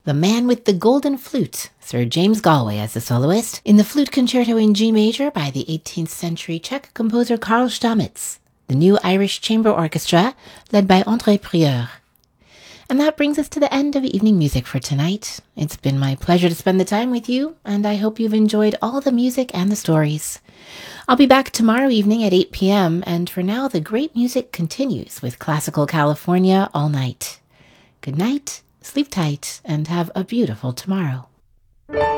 The Man with the Golden Flute, Sir James Galway as the soloist, in the Flute Concerto in G major by the 18th century Czech composer Karl Stamitz, the New Irish Chamber Orchestra, led by André Prieur. And that brings us to the end of evening music for tonight. It's been my pleasure to spend the time with you, and I hope you've enjoyed all the music and the stories. I'll be back tomorrow evening at 8 p.m., and for now, the great music continues with Classical California all night. Good night, sleep tight, and have a beautiful tomorrow.